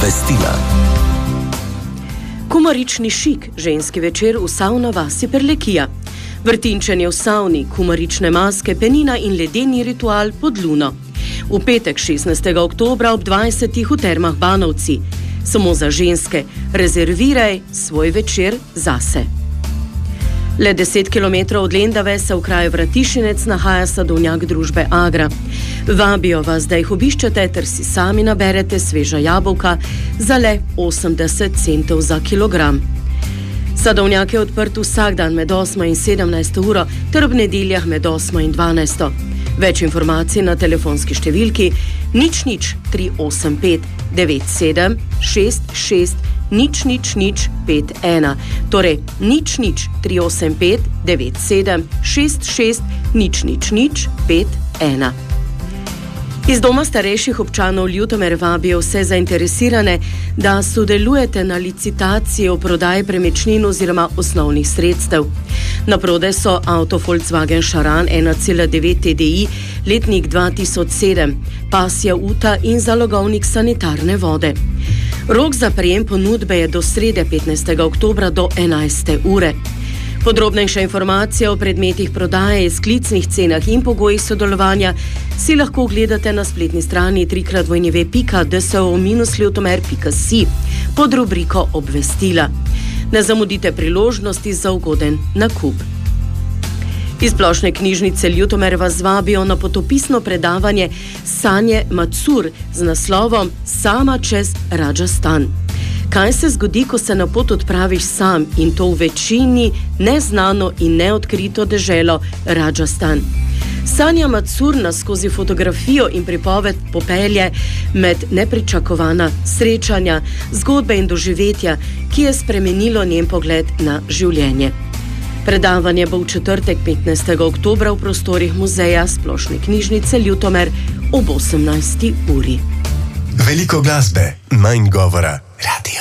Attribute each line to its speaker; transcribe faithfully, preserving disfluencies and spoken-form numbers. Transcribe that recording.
Speaker 1: Obvestila.
Speaker 2: Kumarični šik, ženski večer v savna vasi Prlekija. Vrtinčenje v savni, kumarične maske, penina in ledeni ritual pod luno. V petek šestnajstega oktobra ob dvajsetih v Termah Banovci. Samo za ženske. Rezerviraj svoj večer zase. Le deset kilometrov od Lendave se v kraju Vratišinec nahaja sadovnjak družbe Agra. Vabijo vas, da jih obiščete ter si sami naberete sveža jabolka za le osemdeset centov za kilogram. Sadovnjak je odprt vsak dan med osmo in sedemnajsto uro ter ob nedeljah med osmo in dvanajsto. Več informacij na telefonski številki nič nič tri osem pet devet sedem šest šest nič nič nič pet ena, torej nič nič tri osem pet devet sedem šest šest nič nič nič pet ena. Iz Doma starejših občanov Ljutomer vabijo vse zainteresirane, da sodelujete na licitaciji o prodaji premičnin oziroma osnovnih sredstev. Na prodaj so avto Volkswagen Charan ena cela devet T D I, letnik dva tisoč sedem, pasja uta in zalogovnik sanitarne vode. Rok za prejem ponudbe je do srede petnajstega oktobra do enajste ure. Podrobnejša informacija o predmetih prodaje, sklicnih cenah in pogojih sodelovanja si lahko ogledate na spletni strani trikrat v w pika d s o minus ljutomer pika si pod rubriko Obvestila. Ne zamudite priložnosti za ugoden nakup. Iz Splošne knjižnice Ljutomer vas vabijo na potopisno predavanje Sanje Macur z naslovom Sama čez Radžastan. Kaj se zgodi, ko se na pot odpraviš sam in to v večini neznano in neodkrito deželo Radžastan? Sanja Macur nas skozi fotografijo in pripoved popelje med nepričakovana srečanja, zgodbe in doživetja, ki je spremenilo njen pogled na življenje. Predavanje bo v četrtek petnajstega oktobra v prostorih muzeja Splošne knjižnice Ljutomer ob osemnajsti uri.
Speaker 1: Veliko glasbe, manj govora. Radio.